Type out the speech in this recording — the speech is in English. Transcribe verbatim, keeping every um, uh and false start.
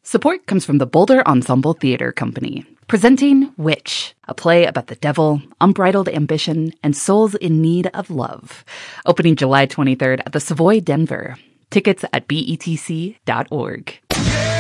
Support comes from the Boulder Ensemble Theater Company, presenting Witch, a play about the devil, unbridled ambition, and souls in need of love. Opening July twenty-third at the Savoy Denver. Tickets at B E T C dot org. Yeah!